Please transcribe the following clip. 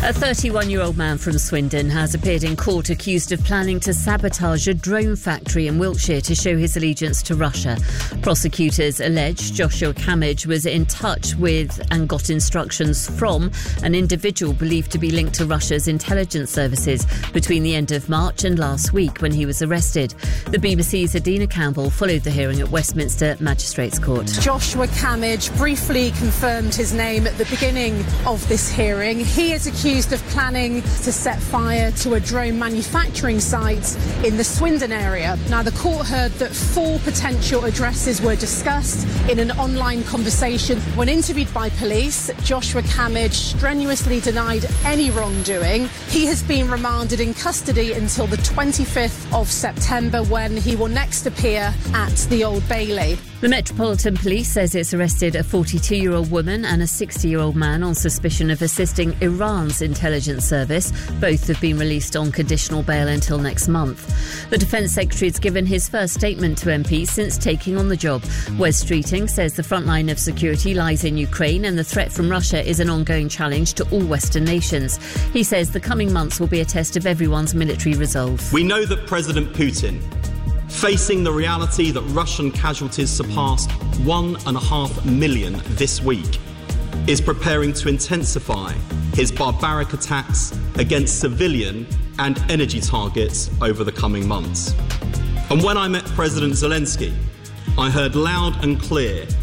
A 31-year-old man from Swindon has appeared in court accused of planning to sabotage a drone factory in Wiltshire to show his allegiance to Russia. Prosecutors allege Joshua Camage was in touch with and got instructions from an individual believed to be linked to Russia's intelligence services between the end of March and last week when he was arrested. The BBC's Adina Campbell followed the hearing at Westminster Magistrates Court. Joshua Camage briefly confirmed his name at the beginning of this hearing. He is accused of planning to set fire to a drone manufacturing site in the Swindon area. Now, the court heard that 4 potential addresses were discussed in an online conversation. When interviewed by police, Joshua Camage strenuously denied any wrongdoing. He has been remanded in custody until the 25th of September, when he will next appear at the Old Bailey. The Metropolitan Police says it's arrested a 42-year-old woman and a 60-year-old man on suspicion of assisting Iran's intelligence service. Both have been released on conditional bail until next month. The Defence Secretary has given his first statement to MPs since taking on the job. Wes Streeting says the front line of security lies in Ukraine and the threat from Russia is an ongoing challenge to all Western nations. He says the coming months will be a test of everyone's military resolve. We know that President Putin, facing the reality that Russian casualties surpassed 1.5 million this week, is preparing to intensify his barbaric attacks against civilian and energy targets over the coming months. And when I met President Zelensky, I heard loud and clear